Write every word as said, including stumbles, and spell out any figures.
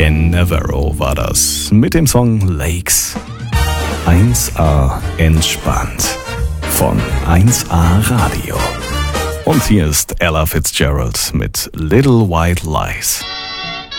Ken Navarro war das mit dem Song Lakes. eins A entspannt von eins A Radio. Und hier ist Ella Fitzgerald mit Little White Lies.